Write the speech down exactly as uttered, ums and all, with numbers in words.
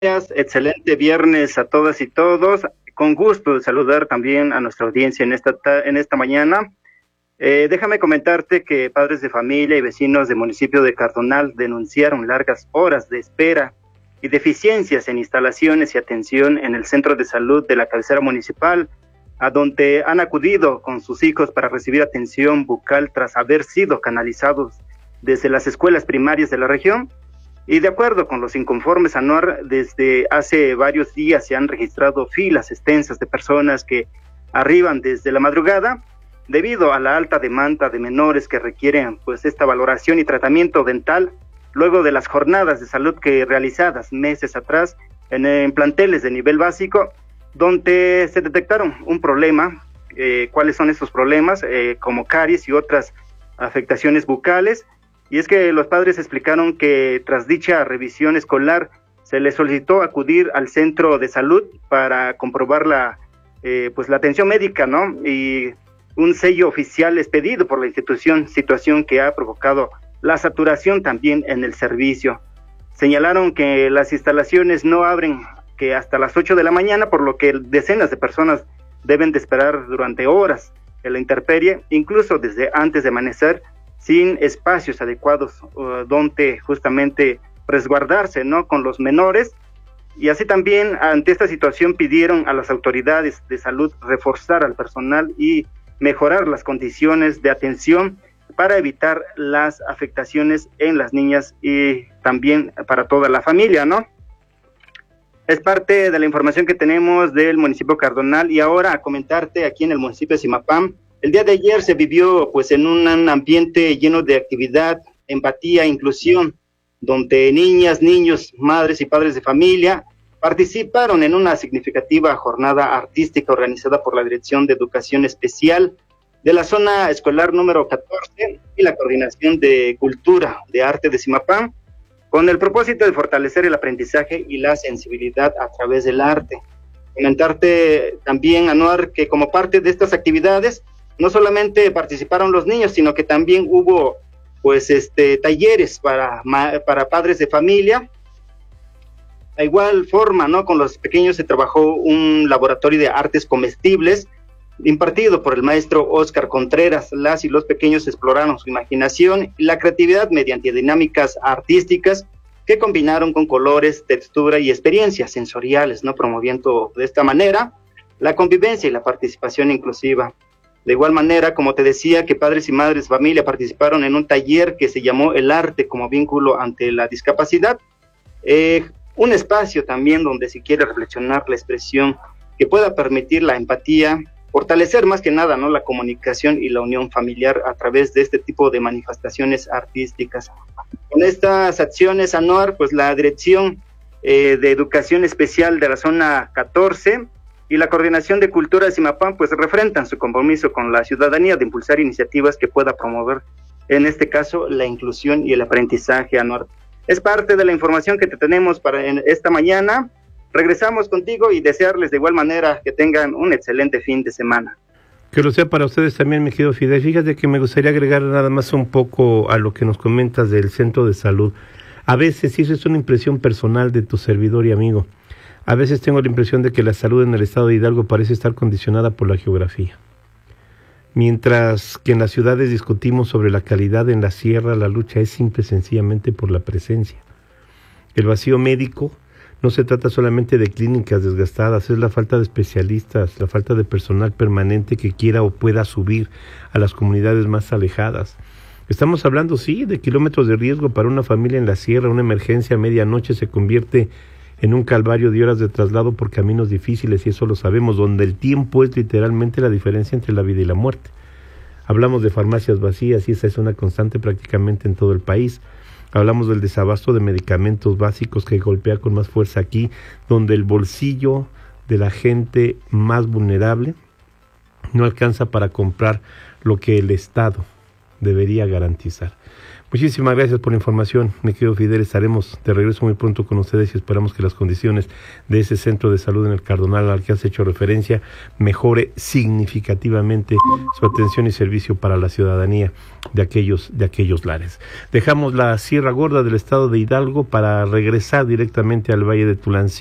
días, excelente viernes a todas y todos. Con gusto de saludar también a nuestra audiencia en esta, en esta mañana. Eh, déjame comentarte que padres de familia y vecinos del municipio de Cardonal denunciaron largas horas de espera y deficiencias en instalaciones y atención en el centro de salud de la cabecera municipal, a donde han acudido con sus hijos para recibir atención bucal tras haber sido canalizados desde las escuelas primarias de la región. Y de acuerdo con los inconformes, ANOAR, desde hace varios días se han registrado filas extensas de personas que arriban desde la madrugada debido a la alta demanda de menores que requieren pues esta valoración y tratamiento dental luego de las jornadas de salud que realizadas meses atrás en, en planteles de nivel básico, donde se detectaron un problema. Eh, ¿cuáles son estos problemas? Eh, como caries y otras afectaciones bucales. Y es que los padres explicaron que tras dicha revisión escolar se les solicitó acudir al centro de salud para comprobar la, eh, pues la atención médica, ¿no? Y un sello oficial es pedido por la institución, situación que ha provocado la saturación también en el servicio. Señalaron que las instalaciones no abren que hasta las ocho de la mañana, por lo que decenas de personas deben de esperar durante horas en la intemperie, incluso desde antes de amanecer, sin espacios adecuados uh, donde justamente resguardarse, ¿no?, con los menores. Y así también, ante esta situación, pidieron a las autoridades de salud reforzar al personal y mejorar las condiciones de atención para evitar las afectaciones en las niñas y también para toda la familia, ¿no? Es parte de la información que tenemos del municipio Cardonal. Y ahora a comentarte aquí en el municipio de Zimapán. El día de ayer se vivió pues en un ambiente lleno de actividad, empatía, inclusión, donde niñas, niños, madres y padres de familia participaron en una significativa jornada artística organizada por la Dirección de Educación Especial de la zona escolar número catorce y la Coordinación de Cultura de Arte de Zimapán, con el propósito de fortalecer el aprendizaje y la sensibilidad a través del arte. Comentarte también, Anuar, que como parte de estas actividades, no solamente participaron los niños, sino que también hubo pues este talleres para, para padres de familia. De igual forma, ¿no?, con los pequeños se trabajó un laboratorio de artes comestibles impartido por el maestro Óscar Contreras. Las y los pequeños exploraron su imaginación y la creatividad mediante dinámicas artísticas que combinaron con colores, textura y experiencias sensoriales, ¿no?, promoviendo de esta manera la convivencia y la participación inclusiva. De igual manera, como te decía, que padres y madres de familia participaron en un taller que se llamó El Arte como Vínculo ante la Discapacidad, eh, un espacio también donde se quiere reflexionar la expresión que pueda permitir la empatía, fortalecer más que nada, ¿no?, la comunicación y la unión familiar a través de este tipo de manifestaciones artísticas. Con estas acciones, Anuar, pues la Dirección eh, de Educación Especial de la zona catorce y la Coordinación de Cultura de Zimapán pues refrentan su compromiso con la ciudadanía de impulsar iniciativas que pueda promover, en este caso, la inclusión y el aprendizaje, Anuar. Es parte de la información que te tenemos para en esta mañana. Regresamos contigo y desearles de igual manera que tengan un excelente fin de semana. Que lo sea para ustedes también, mi querido Fidel. Fíjate que me gustaría agregar nada más un poco a lo que nos comentas del centro de salud. A veces, sí, eso es una impresión personal de tu servidor y amigo. A veces tengo la impresión de que la salud en el estado de Hidalgo parece estar condicionada por la geografía. Mientras que en las ciudades discutimos sobre la calidad, en la sierra la lucha es simple y sencillamente por la presencia. El vacío médico no se trata solamente de clínicas desgastadas, es la falta de especialistas, la falta de personal permanente que quiera o pueda subir a las comunidades más alejadas. Estamos hablando, sí, de kilómetros de riesgo para una familia en la sierra. Una emergencia a medianoche se convierte en un calvario de horas de traslado por caminos difíciles, y eso lo sabemos, donde el tiempo es literalmente la diferencia entre la vida y la muerte. Hablamos de farmacias vacías y esa es una constante prácticamente en todo el país. Hablamos del desabasto de medicamentos básicos que golpea con más fuerza aquí, donde el bolsillo de la gente más vulnerable no alcanza para comprar lo que el Estado debería garantizar. Muchísimas gracias por la información, mi querido Fidel. Estaremos de regreso muy pronto con ustedes y esperamos que las condiciones de ese centro de salud en el Cardonal al que has hecho referencia mejore significativamente su atención y servicio para la ciudadanía de aquellos, de aquellos lares. Dejamos la Sierra Gorda del estado de Hidalgo para regresar directamente al Valle de Tulancingo.